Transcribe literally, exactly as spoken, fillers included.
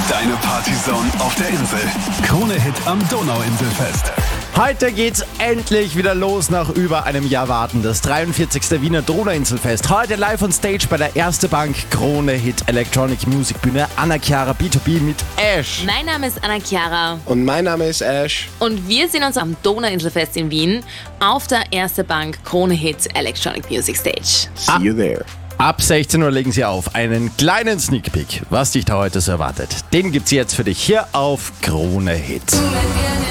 Deine Partyzone auf der Insel. Krone-Hit am Donauinselfest. Heute geht's endlich wieder los nach über einem Jahr Warten. Das dreiundvierzigste Wiener Donauinselfest. Heute live on stage bei der Erste Bank Krone Hit Electronic Music Bühne. Anna-Chiara B zwei B mit Ash. Mein Name ist Anna-Chiara. Und mein Name ist Ash. Und wir sehen uns am Donauinselfest in Wien auf der Erste Bank Krone Hit Electronic Music Stage. See you there. Ab sechzehn Uhr legen sie auf. Einen kleinen Sneak Peek, was dich da heute so erwartet. Den gibt's jetzt für dich hier auf Krone Hit.